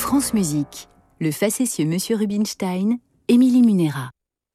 France Musique, le facétieux Monsieur Rubinstein, Émilie Munera.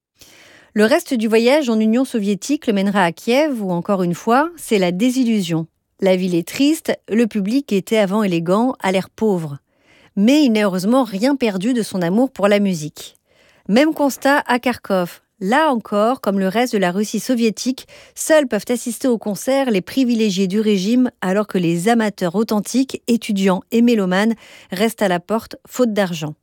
Le reste du voyage en Union soviétique le mènera à Kiev où, encore une fois, c'est la désillusion. La ville est triste, le public était avant élégant, a l'air pauvre. Mais il n'a heureusement rien perdu de son amour pour la musique. Même constat à Kharkov. Là encore, comme le reste de la Russie soviétique, seuls peuvent assister au concert les privilégiés du régime alors que les amateurs authentiques, étudiants et mélomanes restent à la porte faute d'argent.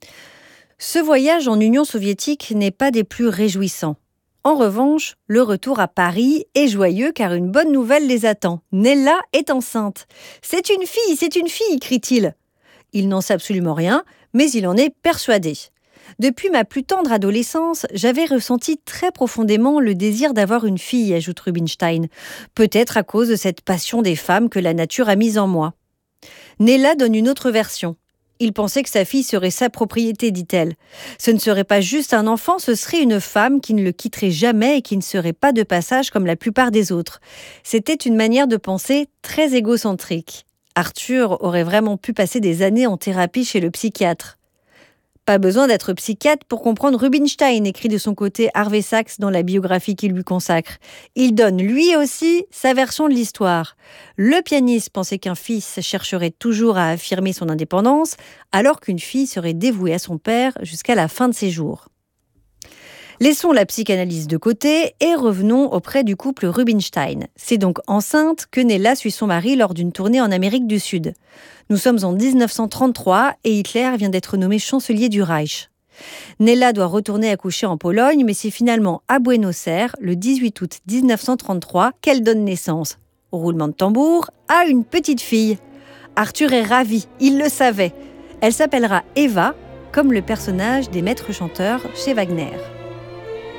Ce voyage en Union soviétique n'est pas des plus réjouissants. En revanche, le retour à Paris est joyeux car une bonne nouvelle les attend. Nella est enceinte. « C'est une fille !» crie-t-il. Il n'en sait absolument rien, mais il en est persuadé. Depuis ma plus tendre adolescence, j'avais ressenti très profondément le désir d'avoir une fille, ajoute Rubinstein. Peut-être à cause de cette passion des femmes que la nature a mise en moi. Nella donne une autre version. Il pensait que sa fille serait sa propriété, dit-elle. Ce ne serait pas juste un enfant, ce serait une femme qui ne le quitterait jamais et qui ne serait pas de passage comme la plupart des autres. C'était une manière de penser très égocentrique. Arthur aurait vraiment pu passer des années en thérapie chez le psychiatre. Pas besoin d'être psychiatre pour comprendre Rubinstein, écrit de son côté Harvey Sachs dans la biographie qu'il lui consacre. Il donne lui aussi sa version de l'histoire. Le pianiste pensait qu'un fils chercherait toujours à affirmer son indépendance, alors qu'une fille serait dévouée à son père jusqu'à la fin de ses jours. Laissons la psychanalyse de côté et revenons auprès du couple Rubinstein. C'est donc enceinte que Nella suit son mari lors d'une tournée en Amérique du Sud. Nous sommes en 1933 et Hitler vient d'être nommé chancelier du Reich. Nella doit retourner accoucher en Pologne, mais c'est finalement à Buenos Aires, le 18 août 1933, qu'elle donne naissance, au roulement de tambour, à une petite fille. Arthur est ravi, il le savait. Elle s'appellera Eva, comme le personnage des maîtres chanteurs chez Wagner.